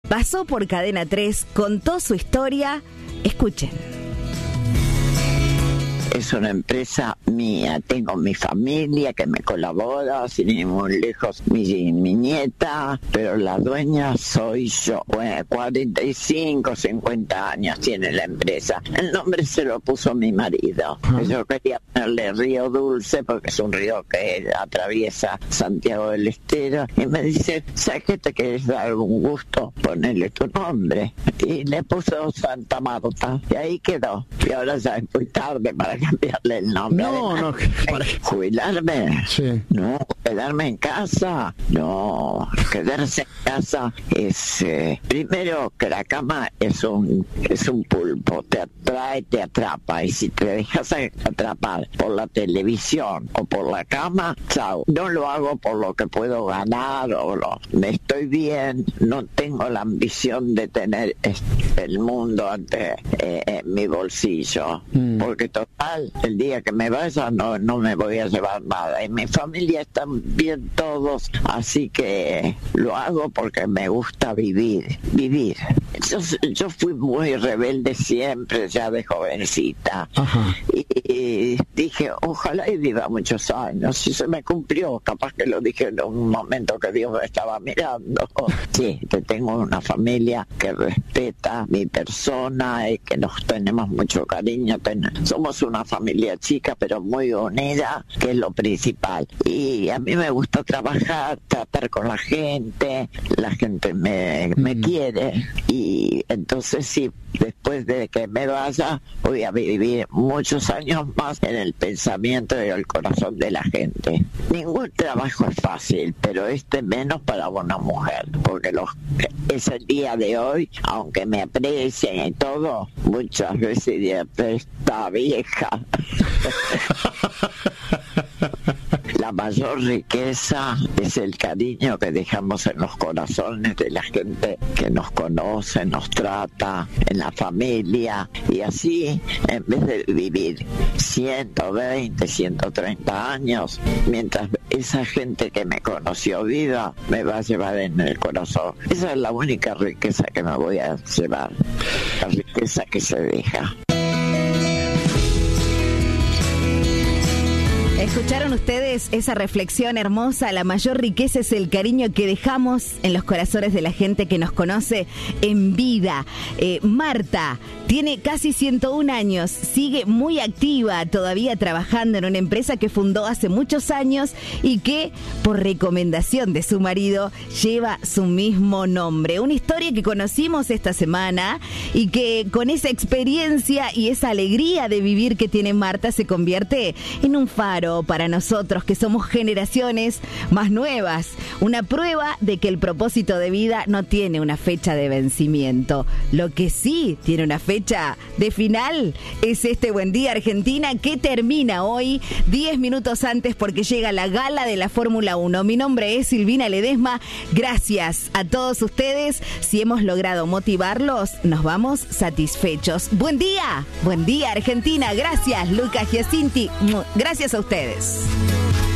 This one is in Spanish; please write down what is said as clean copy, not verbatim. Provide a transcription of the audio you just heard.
pasó por Cadena 3, contó su historia. Escuchen. Es una empresa mía, tengo mi familia que me colabora, sin ir muy lejos mi nieta, pero la dueña soy yo. Bueno, 45, 50 años tiene la empresa. El nombre se lo puso mi marido. Yo quería ponerle Río Dulce porque es un río que atraviesa Santiago del Estero, y me dice, ¿sabes qué te querés dar algún gusto? Ponerle tu nombre. Y le puso Santa Marta, y ahí quedó. Y ahora ya es muy tarde para cambiarle el nombre. No, ¿Jubilarme? Sí. No, quedarme en casa. No, quedarse en casa es... primero que la cama es un pulpo, te atrae, te atrapa, y si te dejas atrapar por la televisión o por la cama, chao. No lo hago por lo que puedo ganar me estoy bien, no tengo la ambición de tener el mundo ante mi bolsillo, porque total, el día que me vaya no me voy a llevar nada, y mi familia están bien todos, así que lo hago porque me gusta vivir. Yo fui muy rebelde siempre, ya de jovencita. Ajá. Y dije, ojalá y viva muchos años, y se me cumplió, capaz que lo dije en un momento que Dios me estaba mirando. Sí, que tengo una familia que respeta mi persona y que nos tenemos mucho cariño, somos una familia chica pero muy unida, que es lo principal, y a mí me gusta trabajar, tratar con la gente me quiere, y entonces sí, después de que me vaya voy a vivir muchos años más en el pensamiento y el corazón de la gente. Ningún trabajo es fácil, pero menos para una mujer, porque es el día de hoy, aunque me aprecien y todo, muchas veces dirán, esta vieja. La mayor riqueza es el cariño que dejamos en los corazones de la gente que nos conoce, nos trata, en la familia, y así, en vez de vivir 120, 130 años, mientras esa gente que me conoció viva, me va a llevar en el corazón. Esa es la única riqueza que me voy a llevar, la riqueza que se deja. ¿Escucharon ustedes esa reflexión hermosa? La mayor riqueza es el cariño que dejamos en los corazones de la gente que nos conoce en vida. Marta tiene casi 101 años, sigue muy activa, todavía trabajando en una empresa que fundó hace muchos años y que, por recomendación de su marido, lleva su mismo nombre. Una historia que conocimos esta semana y que con esa experiencia y esa alegría de vivir que tiene Marta se convierte en un faro para nosotros que somos generaciones más nuevas, una prueba de que el propósito de vida no tiene una fecha de vencimiento. Lo que sí tiene una fecha de final es este Buen Día Argentina, que termina hoy 10 minutos antes porque llega la gala de la Fórmula 1. Mi nombre es Silvina Ledesma. Gracias a todos ustedes. Si hemos logrado motivarlos, nos vamos satisfechos. Buen día Argentina. Gracias, Lucas Giacinti. Gracias a ustedes.